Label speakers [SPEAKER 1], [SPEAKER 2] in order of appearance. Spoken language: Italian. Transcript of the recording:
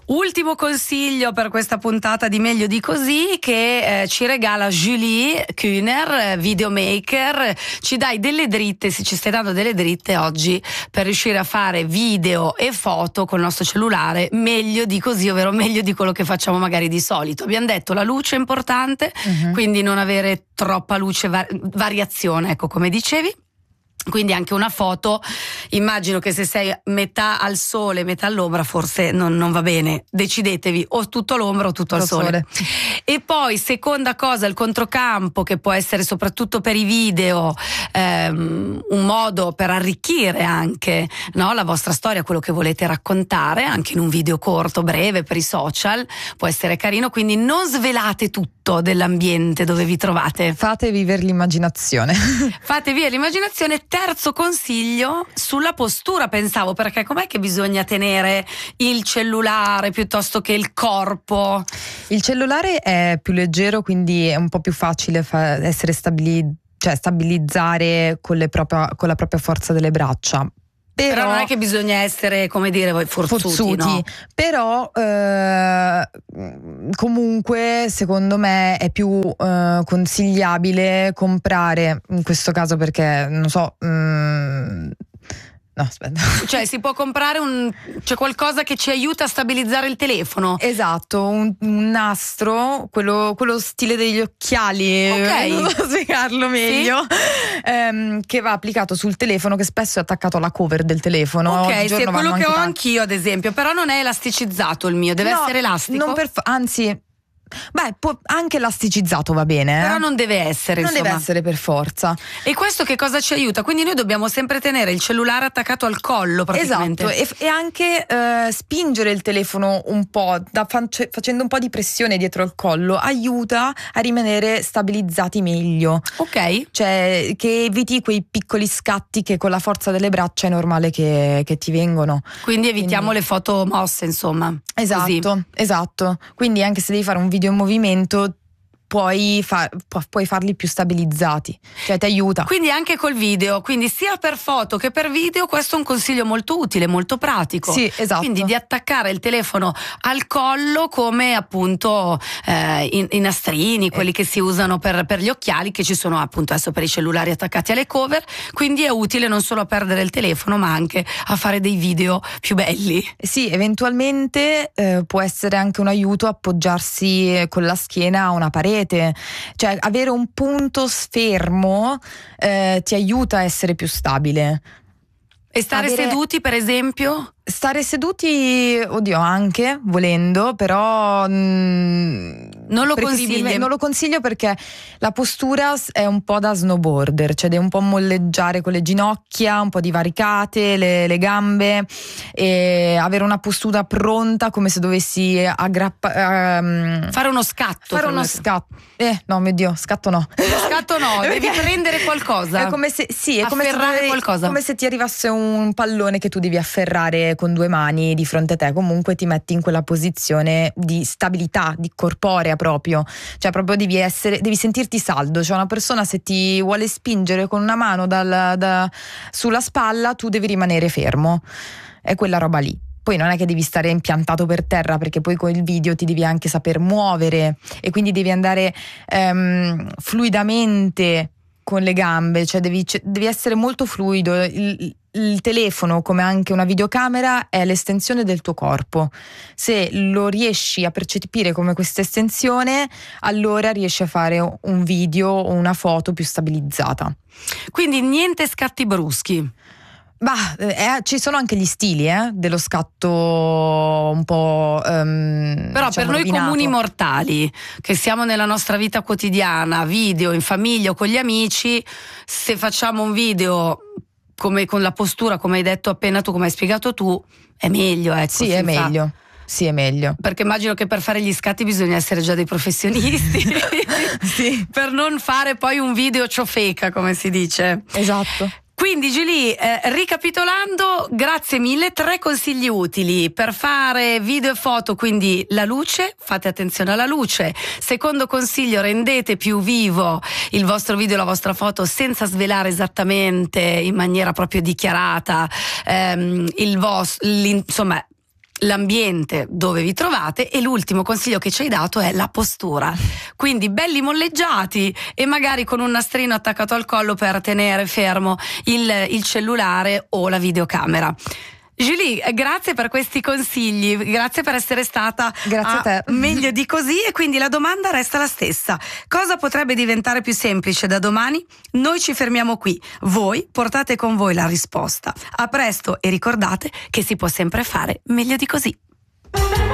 [SPEAKER 1] Ultimo consiglio per questa puntata di Meglio di Così che ci regala Julie Kühner, videomaker. Ci dai delle dritte, se ci stai dando delle dritte oggi per riuscire a fare video e foto col nostro cellulare meglio di così, ovvero meglio di quello che facciamo magari di solito. Abbiamo detto la luce è importante, quindi non avere troppa luce, variazione, ecco, come dicevi. Quindi anche una foto, immagino che se sei metà al sole, metà all'ombra, forse non va bene. Decidetevi, o tutto all'ombra o tutto al sole. E poi, seconda cosa, il controcampo, che può essere soprattutto per i video un modo per arricchire anche, no, la vostra storia, quello che volete raccontare, anche in un video corto, breve, per i social, può essere carino. Quindi non svelate tutto dell'ambiente dove vi trovate.
[SPEAKER 2] Fate vivere l'immaginazione.
[SPEAKER 1] Fate vivere l'immaginazione. Terzo consiglio sulla postura, pensavo, perché com'è che bisogna tenere il cellulare piuttosto che il corpo?
[SPEAKER 2] Il cellulare è più leggero, quindi è un po' più facile essere stabilizzare con la propria forza delle braccia.
[SPEAKER 1] Però non è che bisogna essere, come dire, forzuti. No?
[SPEAKER 2] Però comunque secondo me è più consigliabile comprare, in questo caso, perché non so, no, aspetta.
[SPEAKER 1] Cioè si può comprare c'è qualcosa che ci aiuta a stabilizzare il telefono?
[SPEAKER 2] Esatto, un nastro, quello stile degli occhiali, non so spiegarlo meglio, sì. Che va applicato sul telefono, che spesso è attaccato alla cover del telefono.
[SPEAKER 1] Ok, sì, è quello che ho anch'io, ad esempio, però non è elasticizzato il mio, deve essere elastico?
[SPEAKER 2] Anzi, anche elasticizzato va bene.
[SPEAKER 1] Però non deve essere,
[SPEAKER 2] non deve essere per forza.
[SPEAKER 1] E questo che cosa ci aiuta? Quindi noi dobbiamo sempre tenere il cellulare attaccato al collo, praticamente.
[SPEAKER 2] Esatto, e anche spingere il telefono un po', facendo un po' di pressione dietro al collo, aiuta a rimanere stabilizzati meglio.
[SPEAKER 1] Ok.
[SPEAKER 2] Cioè che eviti quei piccoli scatti che con la forza delle braccia è normale che ti vengono.
[SPEAKER 1] Quindi evitiamo le foto mosse, insomma.
[SPEAKER 2] Esatto. Quindi anche se devi fare un video in movimento, puoi farli più stabilizzati, cioè ti aiuta.
[SPEAKER 1] Quindi anche col video, quindi sia per foto che per video, questo è un consiglio molto utile, molto pratico.
[SPEAKER 2] Sì, esatto.
[SPEAKER 1] Quindi di attaccare il telefono al collo come appunto i nastrini, quelli che si usano per gli occhiali, che ci sono appunto adesso per i cellulari attaccati alle cover, quindi è utile non solo a perdere il telefono ma anche a fare dei video più belli.
[SPEAKER 2] Sì, eventualmente può essere anche un aiuto appoggiarsi con la schiena a una parete. Cioè avere un punto fermo ti aiuta a essere più stabile.
[SPEAKER 1] E stare seduti, per esempio?
[SPEAKER 2] Stare seduti, oddio, anche volendo, però
[SPEAKER 1] non lo consiglio.
[SPEAKER 2] Non lo consiglio perché la postura è un po' da snowboarder, cioè devi un po' molleggiare con le ginocchia, un po' divaricate, le gambe, e avere una postura pronta, come se dovessi
[SPEAKER 1] fare uno scatto.
[SPEAKER 2] No, mio Dio, scatto no.
[SPEAKER 1] Scatto no, devi prendere qualcosa.
[SPEAKER 2] È come se
[SPEAKER 1] afferrare qualcosa.
[SPEAKER 2] Come se ti arrivasse un pallone che tu devi afferrare con due mani di fronte a te. Comunque ti metti in quella posizione di stabilità, di corporea proprio. Cioè proprio devi sentirti saldo. Cioè una persona, se ti vuole spingere con una mano sulla spalla, tu devi rimanere fermo. È quella roba lì. Poi non è che devi stare impiantato per terra, perché poi con il video ti devi anche saper muovere e quindi devi andare fluidamente con le gambe, cioè devi essere molto fluido. Il telefono, come anche una videocamera, è l'estensione del tuo corpo. Se lo riesci a percepire come questa estensione, allora riesci a fare un video o una foto più stabilizzata.
[SPEAKER 1] Quindi niente scatti bruschi.
[SPEAKER 2] Ci sono anche gli stili dello scatto un po'
[SPEAKER 1] però per noi
[SPEAKER 2] rovinato.
[SPEAKER 1] Comuni mortali che siamo nella nostra vita quotidiana, video in famiglia o con gli amici, se facciamo un video come con la postura, come hai detto appena tu, come hai spiegato tu, è meglio, ecco.
[SPEAKER 2] Sì, è meglio. Sì, è meglio.
[SPEAKER 1] Perché immagino che per fare gli scatti bisogna essere già dei professionisti.
[SPEAKER 2] Sì.
[SPEAKER 1] Per non fare poi un video ciofeca, come si dice.
[SPEAKER 2] Esatto.
[SPEAKER 1] Quindi Julie, ricapitolando, grazie mille, 3 consigli utili per fare video e foto. Quindi la luce, fate attenzione alla luce. Secondo consiglio, rendete più vivo il vostro video e la vostra foto senza svelare esattamente in maniera proprio dichiarata insomma l'ambiente dove vi trovate, e l'ultimo consiglio che ci hai dato è la postura, quindi belli molleggiati e magari con un nastrino attaccato al collo per tenere fermo il cellulare o la videocamera. Julie, grazie per questi consigli, grazie per essere stata
[SPEAKER 2] Grazie a te.
[SPEAKER 1] meglio di così. E quindi la domanda resta la stessa: cosa potrebbe diventare più semplice da domani? Noi ci fermiamo qui, voi portate con voi la risposta. A presto, e ricordate che si può sempre fare meglio di così.